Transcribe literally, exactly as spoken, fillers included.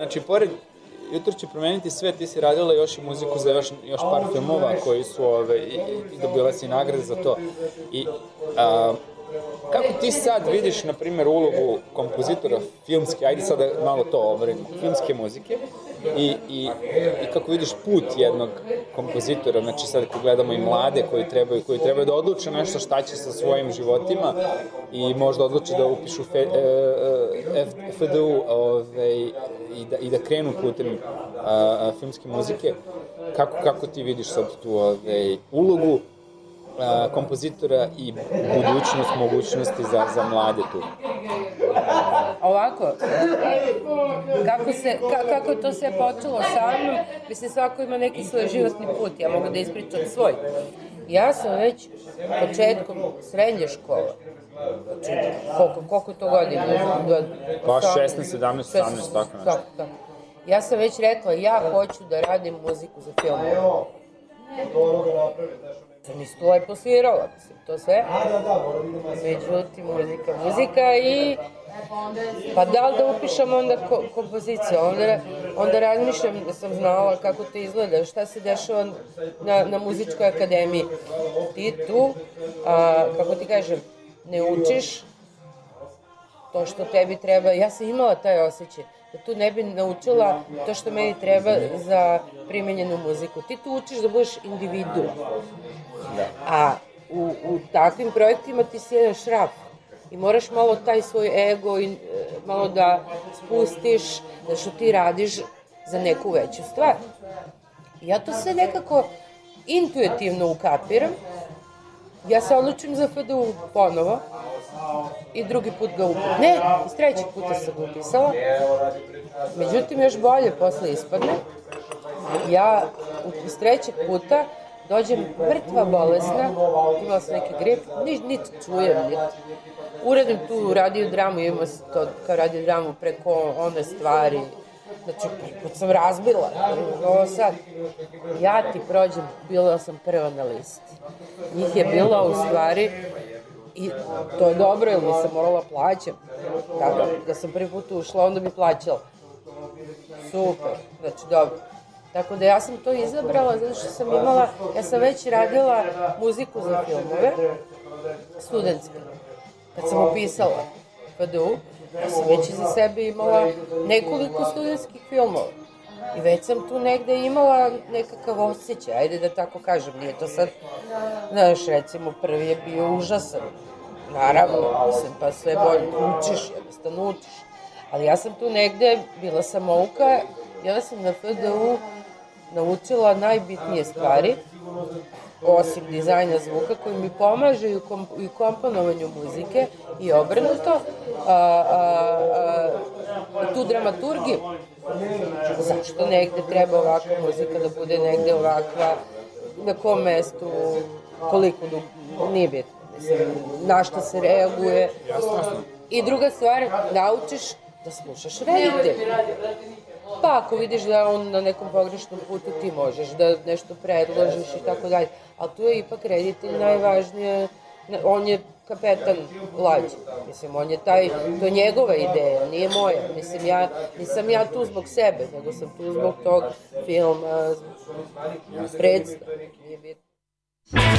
Znači, pored Jutro će promeniti sve, ti si radila još i muziku za još, još par filmova koji su ove, i, i dobila si nagrade za to. I a, kako ti sad vidiš, na primjer, ulogu kompozitora filmske, ajde sada malo to obredimo, filmske muzike, i, i, i kako vidiš put jednog kompozitora, znači sad ako gledamo i mlade koji trebaju, koji trebaju da odluče nešto šta će sa svojim životima i možda odluče da upišu fe, e, F D U ove, i, da, i da krenu putem a, a, filmske muzike, kako, kako ti vidiš sad tu ove, ulogu a, kompozitora i budućnost, mogućnosti za, za mlade tu? Ovako, kako, se, ka, kako to sve počelo sa mnom, mislim, svako ima neki svoj životni put, ja mogu da ispričam svoj. Ja sam već početkom srednje škole, znači, koliko, koliko to godina? Pa šesnaest, sedamnaest, osamnaest, tako nešto. Tako, tako. Ja sam već rekla, ja hoću da radim muziku za film. Sam isto lepo svirala, mislim, to sve. Međutim, muzika, muzika i... Pa da li da upišem onda ko, kompoziciju, onda, onda razmišljam da sam znala kako to izgleda, šta se dešava na, na muzičkoj akademiji. Ti tu, a, kako ti kažem, ne učiš to što tebi treba. Ja sam imala taj osjećaj da tu ne bi naučila to što meni treba za primenjenu muziku. Ti tu učiš da budeš individu. A u, u takvim projektima ti si jedan šraf. I moraš malo taj svoj ego i malo da spustiš, da što ti radiš za neku veću stvar. Ja to sve nekako intuitivno ukapiram. Ja se odlučim za F D U ponovo i drugi put ga upisala. Ne, iz trećeg puta sam ga upisala. Međutim, još bolje posle ispadne. Ja iz trećeg puta dođem mrtva bolesna, imala sam neki grip, niti nit čujem, niti. Uradim tu radio dramu, imamo to kao radio dramu preko one stvari. Znači, kad sam razbila, ovo sad, ja ti prođem, bila sam prva na listi. Njih je bila u stvari, i to je dobro, jer nisam morala plaćam. Tako, da sam prvi put ušla, onda bi plaćala. Super, znači dobro. Tako da ja sam to izabrala zato što sam imala, ja sam već radila muziku za filmove, studentske. Kad sam upisala F D U, ja sam već iza sebe imala nekoliko studentskih filmova. I već sam tu negde imala nekakav osjećaj, ajde da tako kažem, nije to sad, znaš, recimo prvi je bio užasan. Naravno, mislim, pa sve bolje, učiš, jednostavno učiš. Ali ja sam tu negde, bila sam ouka, ja sam na F D U naučila najbitnije stvari, osim dizajna zvuka, koji mi pomaže i u, komp i u komponovanju muzike i obrnuto, a, a, a, tu dramaturgiju. Zašto negde treba ovakva muzika da bude negde ovakva, na kom mestu, koliko dugo, nije bitno, mislim, na šta se reaguje. I druga stvar, naučiš da slušaš reditelj. Pa ako vidiš da on na nekom pogrešnom putu, ti možeš da nešto predložiš i tako dalje. Ali tu je ipak reditelj najvažnije, on je kapetan lađe. Mislim, on je taj, to je njegova ideja, nije moja. Mislim, ja, nisam ja tu zbog sebe, nego sam tu zbog tog filma, predstava. Nije bitno.